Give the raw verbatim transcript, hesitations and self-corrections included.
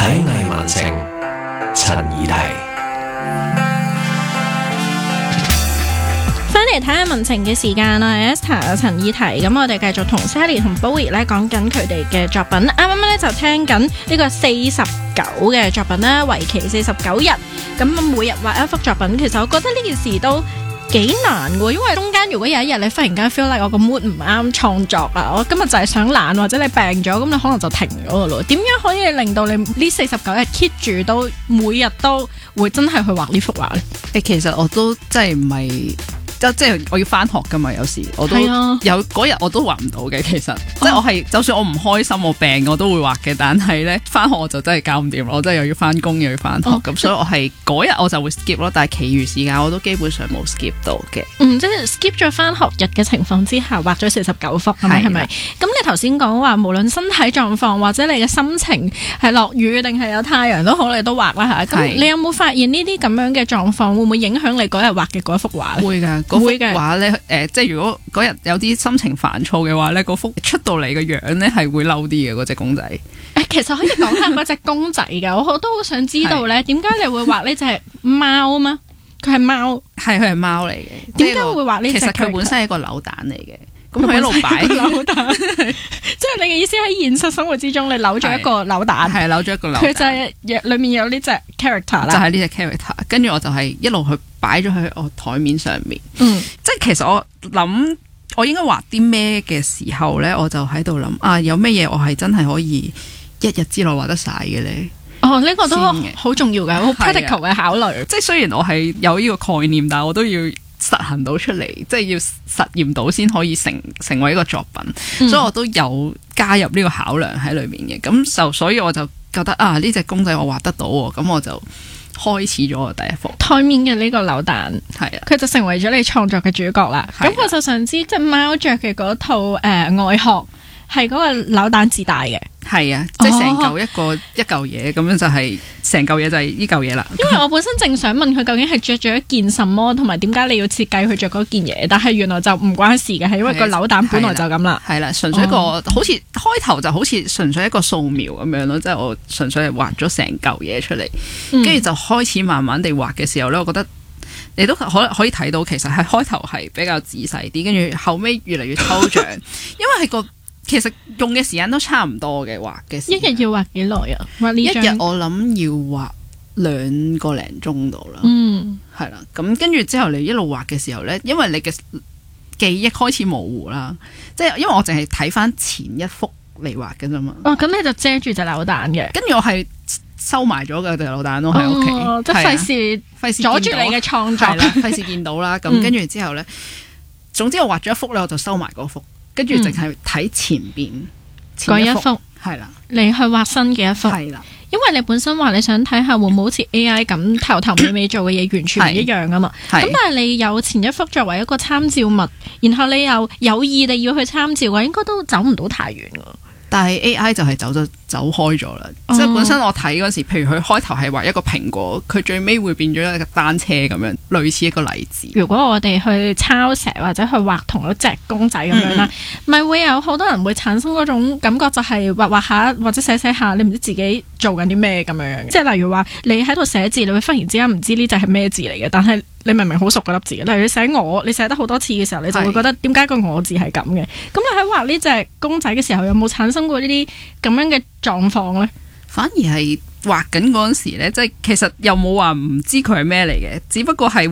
體藝文情，陳怡提。 翻嚟睇下文情嘅時間啦 ，Esther 陳怡提，咁我哋繼續同 Sally 同 Bowie 咧講緊佢哋嘅作品。啱啱咧就聽緊呢個四十九嘅作品啦，為期四十九日，咁每日畫一幅作品。其實我覺得呢件事都幾難喎，因為中間如果有一日你忽然間 feel like 我個 mood 唔啱創作啊，我今日就係想懶，或者你病咗，咁你可能就停咗噶咯。點樣可以令到你呢四十九日 keep 住都每日都會真係去畫呢幅畫呢？ 誒，其實我都真係唔係。即即係我要翻學噶嘛，有時我都、啊、有嗰日我都畫唔到嘅。其實、哦、即係我係就算我唔開心我病我都會畫嘅，但係咧翻學我就真係搞唔掂，我真係又要翻工又要翻學咁，哦、所以我係嗰日我就會 skip 咯。但係其餘時間我都基本上冇 skip 到嘅。 嗯，即係 skip 咗翻學日嘅情況之下畫咗四十九幅，係咪？係咪？咁你頭先講話無論身體狀況或者你嘅心情係落雨定係有太陽都好，你都畫啦嚇。咁你有冇發現呢啲咁樣嘅狀況會唔會影響你嗰日畫嘅嗰一幅畫咧？ 會㗎。會嘅話咧，誒、呃，即係如果嗰日有啲心情煩躁嘅話咧，嗰幅出到嚟嘅樣咧係會嬲啲嘅嗰隻公仔。 誒，其實可以講下嗰隻公仔㗎，我都好想知道咧，點解你會畫呢隻貓啊嘛？佢係貓，係佢係貓嚟嘅。點解會畫呢隻？其實佢本身係一個扭蛋嚟嘅。咁佢一路擺扭蛋，即係你嘅意思喺現實生活之中，你扭咗一個扭蛋，係扭咗一個扭蛋，佢就係裏面有呢隻 character 啦，就係呢隻 character。跟住我就係一路去擺咗喺我台面上面。嗯，即係其實我諗我應該畫啲咩嘅時候咧，我就喺度諗啊，有咩嘢我係真係可以一日之內畫得晒嘅咧？哦，呢、這個都好重要嘅，好 practical 嘅考慮。即係雖然我係有呢個概念，但係我都要實行到出嚟，即係要實驗到先可以成成為一個作品，嗯、所以我都有加入呢個考量喺裏面嘅。咁就所以我就覺得啊，呢隻公仔我畫得到，咁我就開始咗我第一幅台面嘅呢個扭蛋，係啊，佢就成為咗你創作嘅主角啦。咁、啊、我就想知，即係貓着嘅嗰套誒、呃、外殼係嗰個扭蛋自帶嘅。係啊，即係成嚿一個、哦、一嚿嘢咁樣，就係成嚿嘢就係呢嚿嘢啦。因為我本身正想問佢究竟係着咗一件什麼，同埋點解你要設計佢着嗰件嘢，但係原來就唔關事嘅，係因為個扭蛋本來就咁啦。係啦，純粹一個、哦、好似開頭就好似純粹一個素描咁樣咯，即係我純粹係畫咗成嚿嘢出嚟，跟住、嗯、就開始慢慢地畫嘅時候咧，我覺得你都可可以睇到，其實係開頭係比較仔細啲，跟住後尾越嚟越抽象，因為係個。其實用嘅時間都差唔多嘅，畫嘅時間一日要畫幾耐啊？畫呢張一日我諗要畫兩個零鐘度啦。嗯，係啦。咁跟住之後，你一路畫嘅時候咧，因為你嘅記憶開始模糊啦，即係因為我淨係睇翻前一幅嚟畫嘅啫嘛。哦，咁你就遮住隻扭蛋嘅，跟住我係收埋咗嘅隻扭蛋咯喺屋企，即係費事費事阻住你嘅創作，費事見到啦。咁跟住之後咧，總之我畫咗一幅咧，我就收埋嗰幅。跟住淨係睇前邊嗰一幅，係啦，你去畫新嘅一幅，係啦，因為你本身話你想睇下會唔會好似 A I 咁頭頭尾尾做嘅嘢完全唔一樣噶嘛，咁但係你有前一幅作為一個參照物，然後你又有意地要去參照嘅話，應該都走唔到太遠噶。但係 A I 就係走咗走開咗啦，哦、即係本身我睇嗰時，譬如佢開頭係畫一個蘋果，佢最尾會變咗一個單車咁樣，類似一個例子。如果我哋去抄寫或者去畫同一隻公仔咁樣啦，咪、嗯、會有好多人會產生嗰種感覺，就係畫畫下或者寫寫下，你唔知自己做緊啲咩咁樣。即係例如話你喺度寫字，你會忽然之間唔知呢隻係咩字嚟嘅，但係你明明好熟嗰粒字，例如你寫我，你寫得好多次嘅時候，你就會覺得點解個我字係咁嘅？咁你喺畫呢隻公仔嘅時候，有冇產生過呢啲咁樣嘅狀況呢？反而係畫緊嗰陣時咧，即係其實又冇話唔知佢係咩嚟嘅，只不過係